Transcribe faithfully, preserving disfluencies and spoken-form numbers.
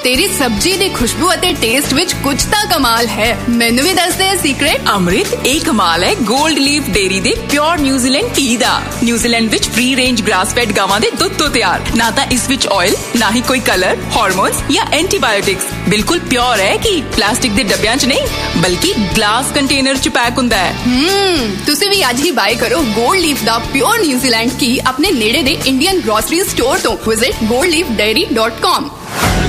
तेरी सब्जी दी खुशबू अते टेस्ट विच कुछ तां कमाल है। मैनू भी दस दे सीक्रेट। अमृत एक कमाल है गोल्ड लीफ डेयरी दे प्योर न्यूजीलैंड घी दा। न्यूजीलैंड विच फ्री रेंज ग्रास फेड गावां दे दुध तो तैयार। ना तां इस विच ऑयल, ना ही कोई कलर, हार्मोन्स या एंटीबायोटिक्स। बिल्कुल प्योर है कि प्लास्टिक दे डब्बियां च नहीं बल्कि ग्लास कंटेनर च पैक हुंदा है। हम्म तुसी भी आज ही बाय करो गोल्ड लीफ दा प्योर न्यूजीलैंड घी अपने नेड़े दे इंडियन ग्रोसरी स्टोर तो। Visit gold leaf dairy dot com.